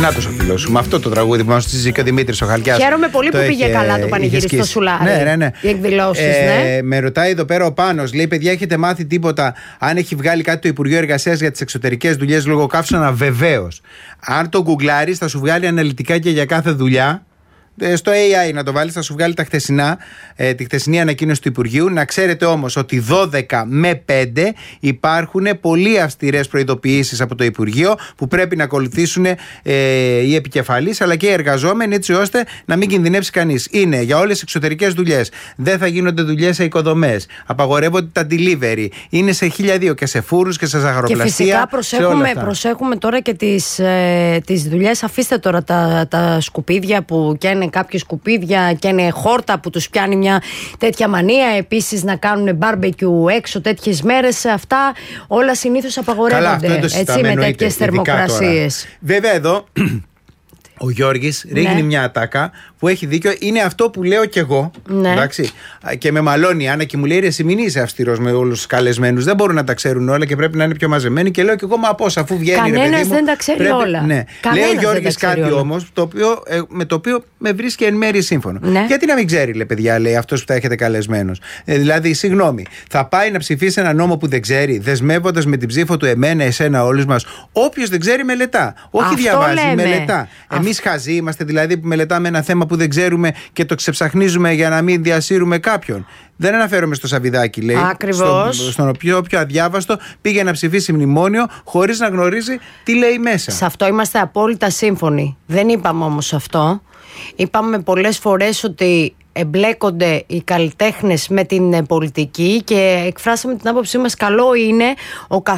Νάτος ο φίλος σου. Με αυτό το τραγούδι που μας στήσει και ο Δημήτρης ο Χαλκιάς. Χαίρομαι πολύ που πήγε καλά το πανηγύρι στο Σουλάρι. Ναι. Οι εκδηλώσεις, ναι. Με ρωτάει εδώ πέρα ο Πάνος, λέει: παιδιά, έχετε μάθει τίποτα αν έχει βγάλει κάτι το Υπουργείο Εργασίας για τις εξωτερικές δουλειές λόγω καύσωνα? Βεβαίως. Αν το γκουγκλάρεις, θα σου βγάλει αναλυτικά και για κάθε δουλειά. Στο AI να το βάλεις, θα σου βγάλει τη χθεσινή ανακοίνωση του Υπουργείου. Να ξέρετε όμως ότι 12 με 5 υπάρχουν πολύ αυστηρές προειδοποιήσεις από το Υπουργείο που πρέπει να ακολουθήσουν οι επικεφαλείς αλλά και οι εργαζόμενοι, έτσι ώστε να μην κινδυνεύσει κανείς. Είναι για όλες τις εξωτερικές δουλειές. Δεν θα γίνονται δουλειές σε οικοδομές. Απαγορεύονται τα delivery. Είναι σε 1002 και σε φούρους και σε ζαχαροπλαστεία. Και φυσικά προσέχουμε τώρα και τις δουλειές. Αφήστε τώρα τα σκουπίδια που καίνε κάποιες σκουπίδια και είναι χόρτα που τους πιάνει μια τέτοια μανία. Επίσης να κάνουν μπάρμπεκιου έξω τέτοιες μέρες. Αυτά όλα συνήθως απαγορεύονται. Έτσι, με τέτοιες θερμοκρασίες. Βέβαια εδώ ο Γιώργης ρίχνει μια ατάκα που έχει δίκιο. Είναι αυτό που λέω κι εγώ. Ναι. Εντάξει. Και με μαλώνει η Άννα και μου λέει: ρε, εσύ μην είσαι αυστηρός με όλους τους καλεσμένους. Δεν μπορούν να τα ξέρουν όλα και πρέπει να είναι πιο μαζεμένοι. Και λέω κι εγώ: μα πώς, αφού βγαίνει. Κανένας δεν τα ξέρει όλα. Ναι. Λέει ο Γιώργης κάτι όμως με το οποίο με βρίσκει εν μέρει σύμφωνο. Ναι. Γιατί να μην ξέρει, λέει, παιδιά, λέει αυτός που θα έχετε καλεσμένος. Δηλαδή, συγγνώμη, θα πάει να ψηφίσει ένα νόμο που δεν ξέρει, δεσμεύοντας με την ψήφο του εμένα, εσένα, όλους μας. Όποιος δεν ξέρει, μελετά. Όχι αυτό διαβάζει, μελετά. Εμείς χαζοί είμαστε δηλαδή που μελετάμε ένα θέμα που δεν ξέρουμε και το ξεψαχνίζουμε για να μην διασύρουμε κάποιον. Δεν αναφέρομαι στο Σαββιδάκι, λέει. Ακριβώς. Στον οποίο αδιάβαστο πήγε να ψηφίσει μνημόνιο χωρίς να γνωρίζει τι λέει μέσα. Σε αυτό είμαστε απόλυτα σύμφωνοι. Δεν είπαμε όμως αυτό. Είπαμε πολλές φορές ότι εμπλέκονται οι καλλιτέχνες με την πολιτική και εκφράσαμε την άποψή μας. Καλό είναι ο